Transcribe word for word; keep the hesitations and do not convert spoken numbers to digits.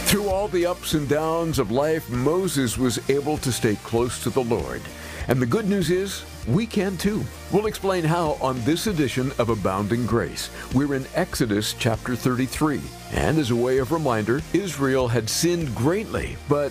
Through all the ups and downs of life, Moses was able to stay close to the Lord. And the good news is, we can too. We'll explain how on this edition of Abounding Grace. We're in Exodus chapter thirty-three. And as a way of reminder, Israel had sinned greatly, but